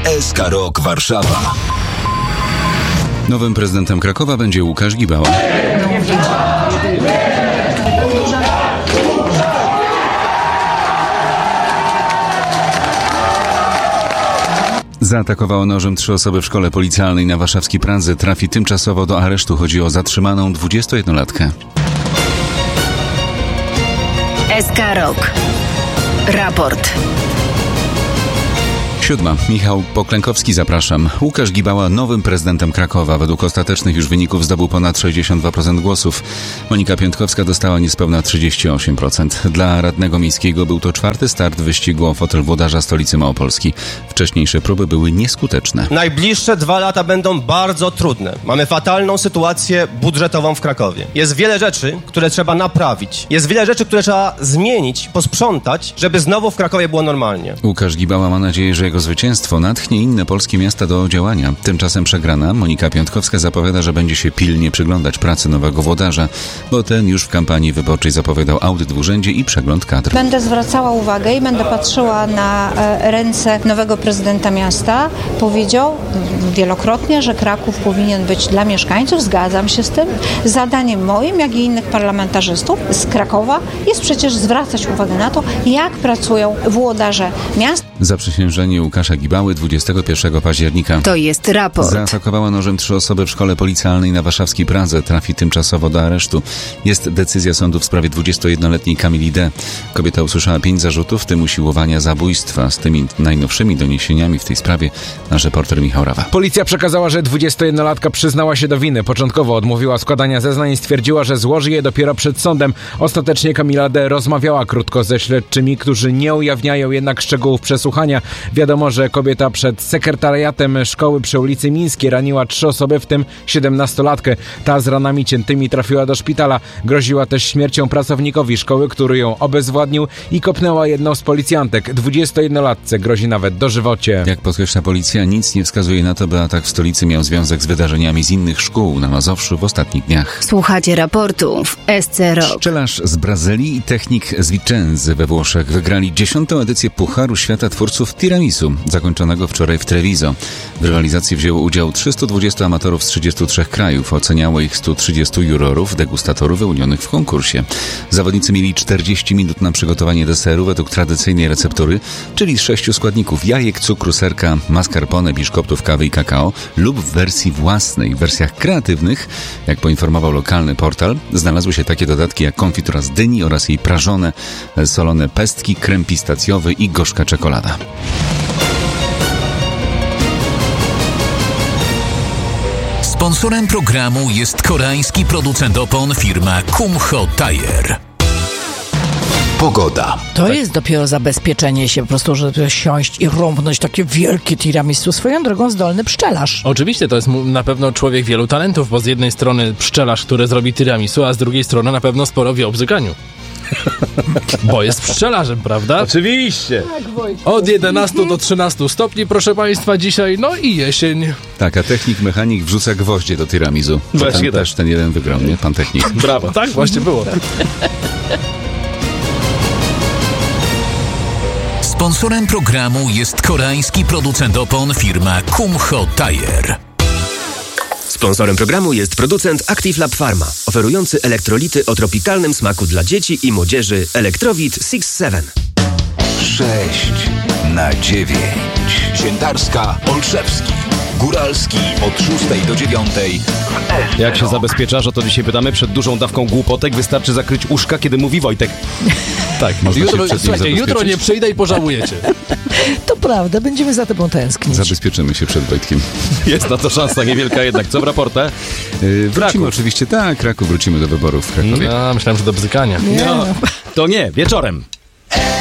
SK Rok Warszawa. Nowym prezydentem Krakowa będzie Łukasz Gibała. Zaatakowało nożem 3 osoby w szkole policjalnej na warszawskiej Pradze. Trafi tymczasowo do aresztu. Chodzi o zatrzymaną 21-latkę. SK Rok. Raport. 7. Michał Poklękowski, zapraszam. Łukasz Gibała nowym prezydentem Krakowa. Według ostatecznych już wyników zdobył ponad 62% głosów. Monika Piątkowska dostała niespełna 38%. Dla radnego miejskiego był to 4. start wyścigu o fotel włodarza stolicy Małopolski. Wcześniejsze próby były nieskuteczne. Najbliższe 2 lata będą bardzo trudne. Mamy fatalną sytuację budżetową w Krakowie. Jest wiele rzeczy, które trzeba naprawić. Jest wiele rzeczy, które trzeba zmienić, posprzątać, żeby znowu w Krakowie było normalnie. Łukasz Gibała ma nadzieję, że jego zwycięstwo natchnie inne polskie miasta do działania. Tymczasem przegrana Monika Piątkowska zapowiada, że będzie się pilnie przyglądać pracy nowego włodarza, bo ten już w kampanii wyborczej zapowiadał audyt w urzędzie i przegląd kadr. Będę zwracała uwagę i będę patrzyła na ręce nowego prezydenta miasta. Powiedział wielokrotnie, że Kraków powinien być dla mieszkańców. Zgadzam się z tym. Zadaniem moim, jak i innych parlamentarzystów z Krakowa jest przecież zwracać uwagę na to, jak pracują włodarze miast. Zaprzysiężenie Łukasza Gibały 21 października. To jest raport. Zaatakowała nożem 3 osoby w szkole policjalnej na warszawskiej Pradze. Trafi tymczasowo do aresztu. Jest decyzja sądu w sprawie 21-letniej Kamili D. Kobieta usłyszała 5 zarzutów, w tym usiłowania zabójstwa. Z tymi najnowszymi doniesieniami w tej sprawie nasz reporter Michał Rawa. Policja przekazała, że 21-latka przyznała się do winy. Początkowo odmówiła składania zeznań i stwierdziła, że złoży je dopiero przed sądem. Ostatecznie Kamila D. rozmawiała krótko ze śledczymi, którzy nie ujawniają jednak szczegółów przesłuchania. Wiadomo, że kobieta przed sekretariatem szkoły przy ulicy Mińskiej raniła 3 osoby, w tym 17-latkę. Ta z ranami ciętymi trafiła do szpitala. Groziła też śmiercią pracownikowi szkoły, który ją obezwładnił i kopnęła jedną z policjantek. 21-latce grozi nawet dożywocie. Jak podkreśla policja, nic nie wskazuje na to, by atak w stolicy miał związek z wydarzeniami z innych szkół na Mazowszu w ostatnich dniach. Słuchacie raportu w SC Rok. Pszczelarz z Brazylii i technik z Vicenzy we Włoszech wygrali 10. edycję Pucharu Świata Twórców Tiramisu, zakończonego wczoraj w Treviso. W rywalizacji wzięło udział 320 amatorów z 33 krajów. Oceniało ich 130 jurorów, degustatorów wyłonionych w konkursie. Zawodnicy mieli 40 minut na przygotowanie deseru według tradycyjnej receptury, czyli z 6 składników: jajek, cukru, serka, mascarpone, biszkoptów, kawy i kakao, lub w wersji własnej. W wersjach kreatywnych, jak poinformował lokalny portal, znalazły się takie dodatki jak konfitura z dyni oraz jej prażone, solone pestki, krem pistacjowy i gorzka czekolada. Sponsorem programu jest koreański producent opon firma Kumho Tire. Pogoda. To jest dopiero zabezpieczenie się po prostu, żeby siąść i rąbnąć takie wielkie tiramisu. Swoją drogą zdolny pszczelarz. Oczywiście, to jest na pewno człowiek wielu talentów, bo z jednej strony pszczelarz, który zrobi tiramisu, a z drugiej strony na pewno sporo wie o bzykaniu. Bo jest pszczelarzem, prawda? Oczywiście. Od 11 do 13 stopni, proszę państwa, dzisiaj, no i jesień. Tak, a technik mechanik wrzuca gwoździe do tiramisu. Właśnie Też ten jeden wygrał, nie? Pan technik. Brawo. Tak właśnie było. Sponsorem programu jest koreański producent opon firma Kumho Tire. Sponsorem programu jest producent Active Lab Pharma, oferujący elektrolity o tropikalnym smaku dla dzieci i młodzieży Elektrowit 6-7. 6/9. Świętarska, Olszewski, Góralski od 6 do 9. Jak się zabezpieczasz? O to dzisiaj pytamy. Przed dużą dawką głupotek wystarczy zakryć uszka, kiedy mówi Wojtek. Tak, można Jutro, się przed nim słuchajcie, jutro zabezpieczyć. nie przyjdę i pożałujecie. To prawda, będziemy za tobą tęsknić. Zabezpieczymy się przed Wojtkiem. Jest na to szansa niewielka jednak. Co w raportach? Wrócimy oczywiście, tak, Kraków, wrócimy do wyborów w Krakowie. Myślałem, że do bzykania. Nie. No, to nie, wieczorem.